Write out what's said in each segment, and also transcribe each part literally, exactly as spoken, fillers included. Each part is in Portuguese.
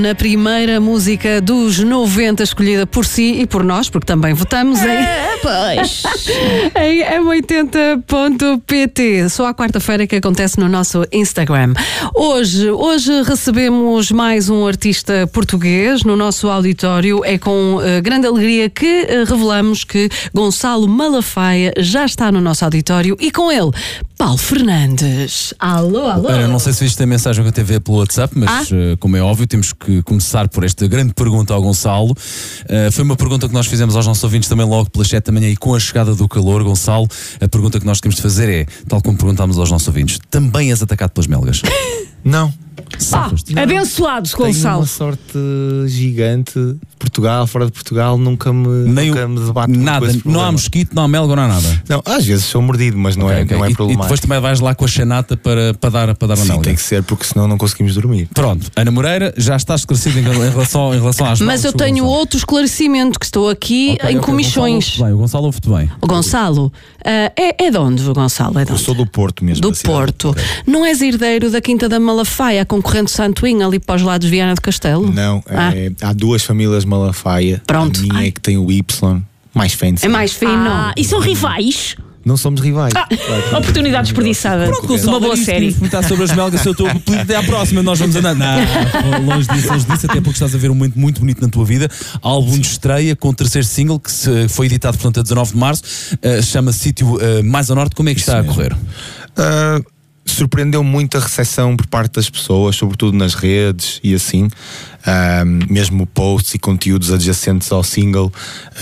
Na primeira música dos noventa, escolhida por si e por nós, porque também votamos em, É, pois. em M oitenta ponto pt. Só à quarta-feira que acontece no nosso Instagram. Hoje, hoje recebemos mais um artista português no nosso auditório. É com uh, grande alegria que uh, revelamos que Gonçalo Malafaia já está no nosso auditório e com ele, Paulo Fernandes. Alô, alô. Ana, não sei se viste a mensagem que eu te enviei pelo WhatsApp, mas Ah? uh, como é óbvio, temos que começar por esta grande pergunta ao Gonçalo. Uh, foi uma pergunta que nós fizemos aos nossos ouvintes também logo pelas sete da manhã e com a chegada do calor. Gonçalo, a pergunta que nós temos de fazer é, tal como perguntámos aos nossos ouvintes, também és atacado pelas melgas? Não. Safas-te. Ah, abençoados, Tenho Gonçalo. uma sorte gigante. Portugal, fora de Portugal, nunca me, Nem nunca o- me debate muito nada, com esse não há problema. mosquito, não há melga, não há nada. Não, às vezes sou mordido, mas não, Ok, é, ok. não é E- e, problemático. depois também vais lá com a chanata para, para dar, para dar a Sim, melga. tem que ser, porque senão não conseguimos dormir. Pronto, Ana Moreira, já está esclarecida em relação, em relação às Mas melgas eu do tenho Gonçalo. outro esclarecimento, que estou aqui Ok, em ok, comissões. Gonçalo ouve-te bem, o Gonçalo ouve-te bem. O Gonçalo, ah, é, é de onde, o Gonçalo? É de Eu onde? sou do Porto mesmo. Do da cidade. Porto. Ok. Não és herdeiro da Quinta da Malafaia, a concorrente Santoinha, ali para os lados de Viana do Castelo? Não, Ah. é, há duas famílias Malafaia. Pronto. A minha Ai. é que tem o Y, mais fancy. É mais fino. Ah, e são rivais? Não somos rivais. Ah, Claro que não. oportunidade desperdiçada. Uma boa série. Está sobre as melgas, eu estou a pedir até à próxima, nós vamos andar. Não, longe disso, longe disso, até porque estás a ver um momento muito bonito na tua vida. Álbum de estreia com o terceiro single que se, foi editado, portanto, a dezanove de março, uh, chama-se Sítio uh, Mais ao Norte. Como é que está a mesmo. correr? Ah, surpreendeu muito a recepção por parte das pessoas, sobretudo nas redes e assim. Ah, mesmo posts e conteúdos adjacentes ao single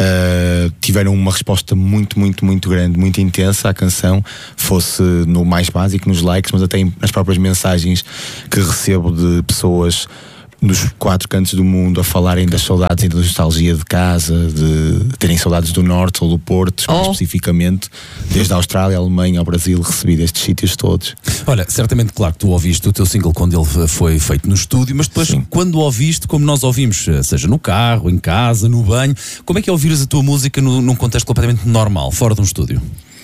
ah, tiveram uma resposta muito, muito, muito grande, muito intensa à canção, fosse no mais básico, nos likes, mas até nas próprias mensagens que recebo de pessoas nos quatro cantos do mundo a falarem das saudades e da nostalgia de casa, de terem saudades do Norte ou do Porto, mais Oh. especificamente, desde a Austrália, a Alemanha, ao Brasil, recebi destes sítios todos. Olha, certamente, claro que tu ouviste o teu single quando ele foi feito no estúdio, mas depois, Sim. quando o ouviste, como nós ouvimos, seja no carro, em casa, no banho, como é que é ouvires a tua música no, num contexto completamente normal, fora de um estúdio?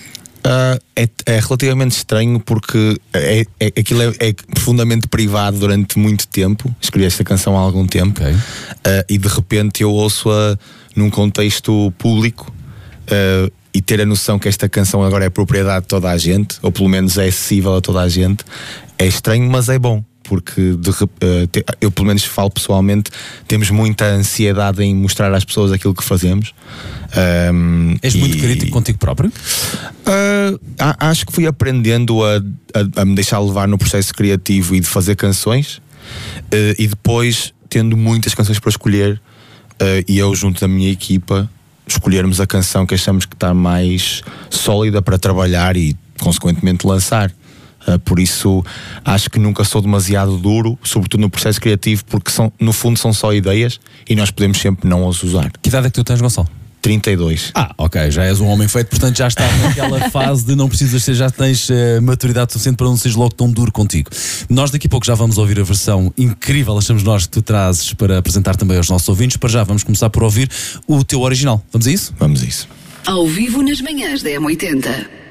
Ah, é, é relativamente estranho porque é, é, aquilo é, é profundamente privado durante muito tempo. Escrevi esta canção há algum tempo. Ok. Ah, e de repente eu ouço-a num contexto público ah, e ter a noção que esta canção agora é propriedade de toda a gente, ou pelo menos é acessível a toda a gente. É estranho, mas é bom. Porque de rep- uh, te- eu pelo menos falo pessoalmente, temos muita ansiedade em mostrar às pessoas aquilo que fazemos. Um, És muito e- crítico contigo próprio? Uh, a- acho que fui aprendendo a, a- a me deixar levar no processo criativo e de fazer canções, uh, e depois tendo muitas canções para escolher, uh, e eu junto da minha equipa escolhermos a canção que achamos que está mais sólida para trabalhar e consequentemente lançar. Uh, por isso acho que nunca sou demasiado duro, sobretudo no processo criativo, porque são, no fundo são só ideias e nós podemos sempre não as usar. Que idade é que tu tens, Gonçalo? trinta e dois. Ah, ok, já és um homem feito, portanto já estás naquela fase de não precisas ser, já tens uh, maturidade suficiente para não seres logo tão duro contigo. Nós daqui a pouco já vamos ouvir a versão incrível, achamos nós, que tu trazes para apresentar também aos nossos ouvintes. Para já vamos começar por ouvir o teu original. Vamos a isso? Vamos a isso. Ao vivo nas manhãs da M oitenta.